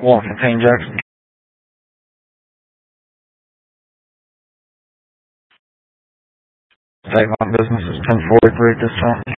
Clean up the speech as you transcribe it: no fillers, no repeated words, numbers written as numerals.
One contain Jackson. State line business is 1043 at this time.